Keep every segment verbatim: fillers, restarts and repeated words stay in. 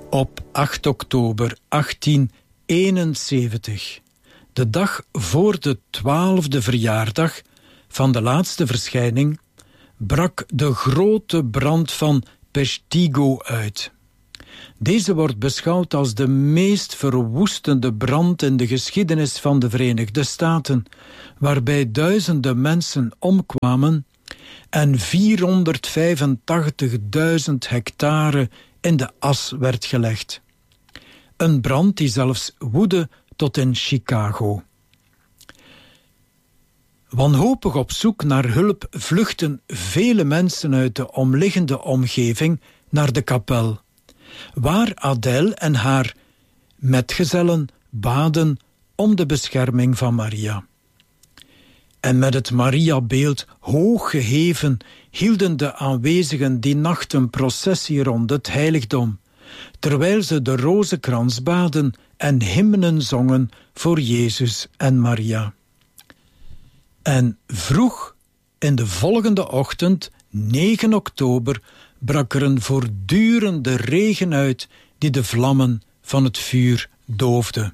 Op acht oktober achttieneenenzeventig, de dag voor de twaalfde verjaardag van de laatste verschijning, brak de grote brand van Peshtigo uit. Deze wordt beschouwd als de meest verwoestende brand in de geschiedenis van de Verenigde Staten, waarbij duizenden mensen omkwamen en vierhonderdvijfentachtigduizend hectare in de as werd gelegd. Een brand die zelfs woedde tot in Chicago. Wanhopig op zoek naar hulp vluchten vele mensen uit de omliggende omgeving naar de kapel, waar Adèle en haar metgezellen baden om de bescherming van Maria. En met het Mariabeeld hoog geheven hielden de aanwezigen die nacht een processie rond het heiligdom, terwijl ze de rozenkrans baden en hymnen zongen voor Jezus en Maria. En vroeg in de volgende ochtend, negen oktober, brak er een voortdurende regen uit die de vlammen van het vuur doofde.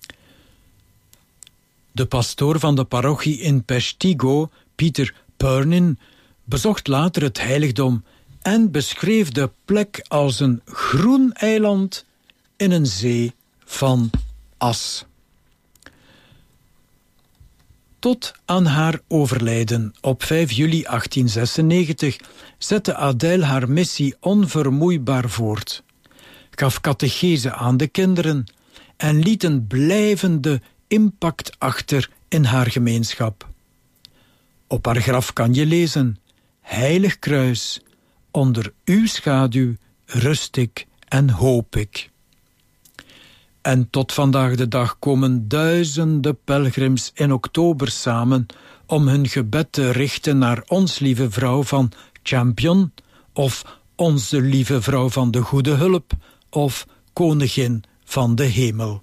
De pastoor van de parochie in Peshtigo, Peter Pernin, bezocht later het heiligdom en beschreef de plek als een groen eiland in een zee van as. Tot aan haar overlijden op vijf juli achttienzesennegentig zette Adèle haar missie onvermoeibaar voort, gaf catechese aan de kinderen en liet een blijvende impact achter in haar gemeenschap. Op haar graf kan je lezen: Heilig Kruis, onder uw schaduw rust ik en hoop ik. En tot vandaag de dag komen duizenden pelgrims in oktober samen om hun gebed te richten naar Ons Lieve Vrouw van Champion, of Onze Lieve Vrouw van de Goede Hulp, of Koningin van de Hemel.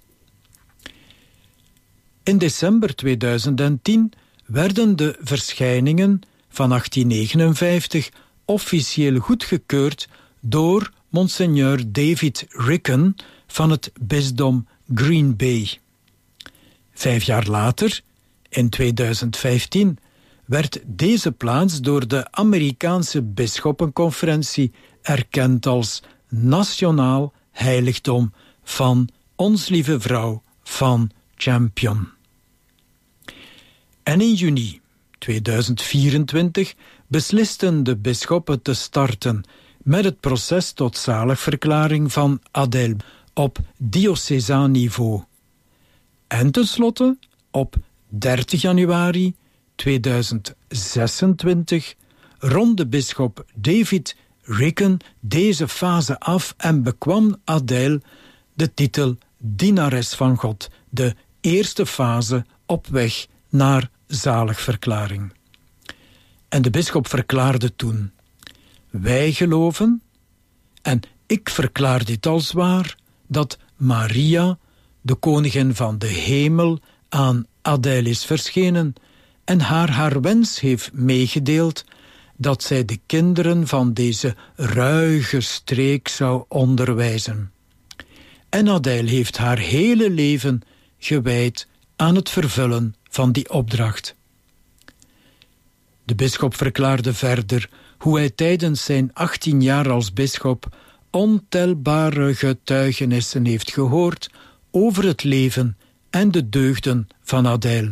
In december tweeduizend tien werden de verschijningen van achttien negenenvijftig officieel goedgekeurd door Monseigneur David Ricken van het bisdom Green Bay. Vijf jaar later, in tweeduizend vijftien, werd deze plaats door de Amerikaanse Bisschoppenconferentie erkend als Nationaal Heiligdom van Ons Lieve Vrouw van Champion. En in juni tweeduizend vierentwintig beslisten de bisschoppen te starten met het proces tot zaligverklaring van Adèle op diocesaan niveau. En tenslotte, op dertig januari tweeduizend zesentwintig rondde bisschop David Ricken deze fase af en bekwam Adèle de titel Dienares van God, de eerste fase op weg naar zaligverklaring. En de bisschop verklaarde toen: wij geloven, en ik verklaar dit als waar, dat Maria, de koningin van de hemel, aan Adèle is verschenen en haar haar wens heeft meegedeeld dat zij de kinderen van deze ruige streek zou onderwijzen. En Adèle heeft haar hele leven gewijd aan het vervullen van die opdracht. De bisschop verklaarde verder hoe hij tijdens zijn achttien jaar als bisschop ontelbare getuigenissen heeft gehoord over het leven en de deugden van Adèle.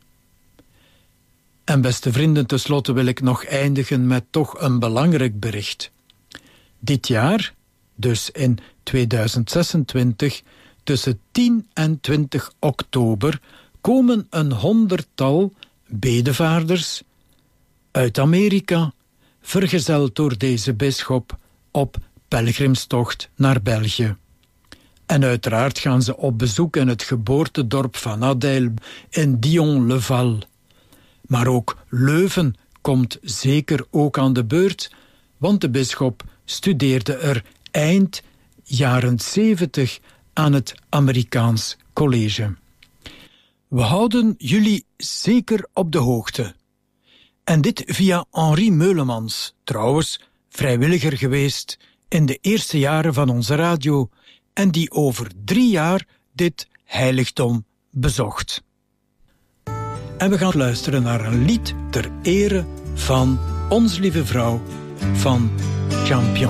En beste vrienden, tenslotte wil ik nog eindigen met toch een belangrijk bericht. Dit jaar, dus in tweeduizend zesentwintig, tussen tien en twintig oktober, komen een honderdtal bedevaarders uit Amerika, vergezeld door deze bisschop, op pelgrimstocht naar België. En uiteraard gaan ze op bezoek in het geboortedorp van Adèle in Dion-le-Val. Maar ook Leuven komt zeker ook aan de beurt, want de bisschop studeerde er eind jaren zeventig aan het Amerikaans College. We houden jullie zeker op de hoogte. En dit via Henri Meulemans, trouwens vrijwilliger geweest in de eerste jaren van onze radio en die over drie jaar dit heiligdom bezocht. En we gaan luisteren naar een lied ter ere van Ons Lieve Vrouw van Champion.